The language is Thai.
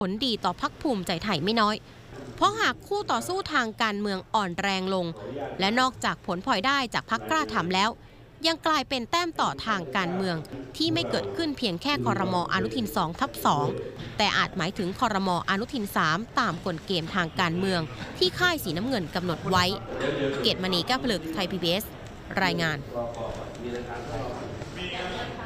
ผลดีต่อพรรคภูมิใจไทยไม่น้อยเพราะหากคู่ต่อสู้ทางการเมืองอ่อนแรงลงและนอกจากผลพลอยได้จากพรรคกล้าทำแล้วยังกลายเป็นแต้มต่อทางการเมืองที่ไม่เกิดขึ้นเพียงแค่ครม.อนุทิน 2/2 แต่อาจหมายถึงครม.อนุทิน 3 ตามกฎเกมทางการเมืองที่ค่ายสีน้ำเงินกำหนดไว้เกตมณี แก้วผลึก ไทย PBS รายงาน